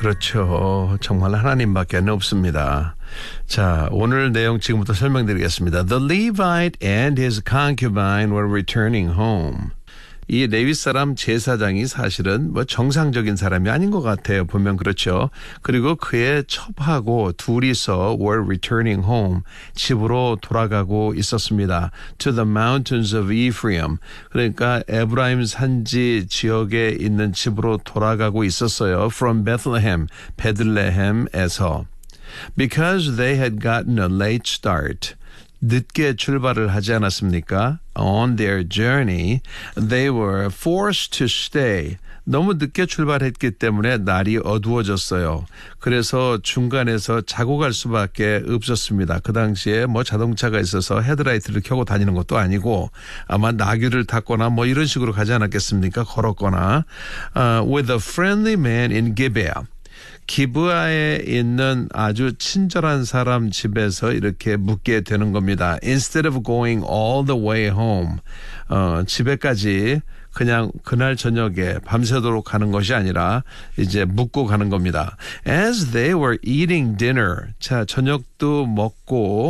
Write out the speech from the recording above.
그렇죠. 정말 하나님밖에 없습니다. 자, 오늘 내용 지금부터 설명드리겠습니다. The Levite and his concubine were returning home. 이 레위 사람 제사장이 사실은 뭐 정상적인 사람이 아닌 것 같아요. 보면 그렇죠. 그리고 그의 첩하고 둘이서 were returning home. 집으로 돌아가고 있었습니다. To the mountains of Ephraim. 그러니까 에브라임 산지 지역에 있는 집으로 돌아가고 있었어요. From Bethlehem, 베들레헴에서. Because they had gotten a late start. 늦게 출발을 하지 않았습니까? On their journey, they were forced to stay. 너무 늦게 출발했기 때문에 날이 어두워졌어요. 그래서 중간에서 자고 갈 수밖에 없었습니다. 그 당시에 뭐 자동차가 있어서 헤드라이트를 켜고 다니는 것도 아니고 아마 나귀를 탔거나 뭐 이런 식으로 가지 않았겠습니까? 걸었거나. With a friendly man in Gibeah. 기브아에 있는 아주 친절한 사람 집에서 이렇게 묵게 되는 겁니다. Instead of going all the way home. 집에까지 그냥 그날 저녁에 밤새도록 가는 것이 아니라 이제 묵고 가는 겁니다. As they were eating dinner. 자, 저녁도 먹고